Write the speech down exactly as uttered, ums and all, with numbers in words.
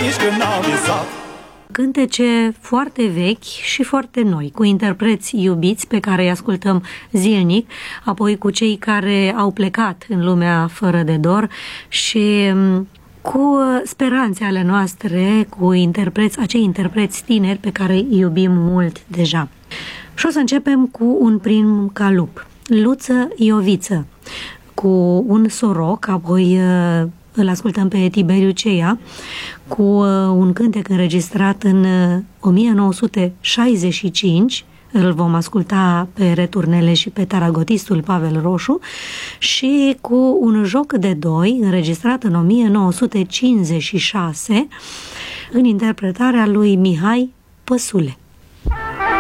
nici când n-am visat. Cântece foarte vechi și foarte noi, cu interpreți iubiți pe care îi ascultăm zilnic, apoi cu cei care au plecat în lumea fără de dor și cu speranțe ale noastre, cu interpreți, acei interpreți tineri pe care îi iubim mult deja. Și o să începem cu un prim calup, Luță Ioviță, cu un soroc, apoi îl ascultăm pe Tiberiu Ceia cu un cântec înregistrat în o mie nouă sute șaizeci și cinci, îl vom asculta pe returnele și pe taragotistul Pavel Roșu, și cu un joc de doi înregistrat în o mie nouă sute cincizeci și șase în interpretarea lui Mihai Păsule.